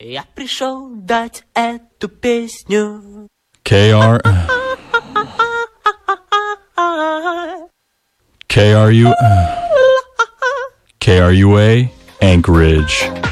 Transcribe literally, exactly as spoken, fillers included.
Я пришел дать эту песню. K R K R U K R U A Anchorage.